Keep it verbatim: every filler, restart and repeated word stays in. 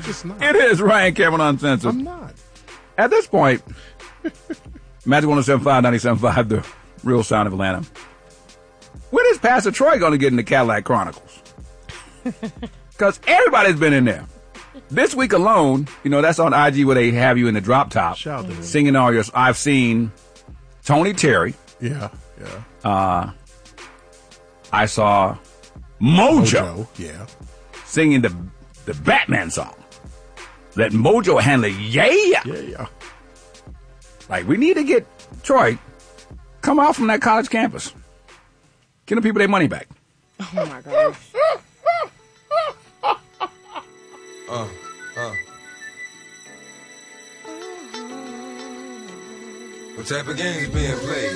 just not. It is Ryan Cameron Uncensored. I'm not. At this point, Magic one oh seven point five, ninety-seven point five, the real sound of Atlanta. When is Pastor Troy going to get in the Cadillac Chronicles? Because everybody's been in there. This week alone, you know, that's on I G where they have you in the drop top. Shout out to him. Singing all your... I've seen Tony Terry. Yeah, yeah. Uh, I saw Mojo, Mojo, yeah. singing the the Batman song. Let Mojo handle it. Yeah. Yeah, yeah. Like, we need to get Troy, come out from that college campus. Get the people their money back. Oh, my gosh. Uh, uh. What type of games being played?